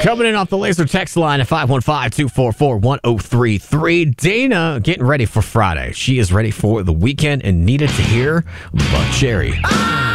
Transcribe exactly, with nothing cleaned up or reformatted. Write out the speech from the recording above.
Coming in off the laser text line at five one five, two four four, one oh three three. Dana getting ready for Friday. She is ready for the weekend and needed to hear Buck Cherry.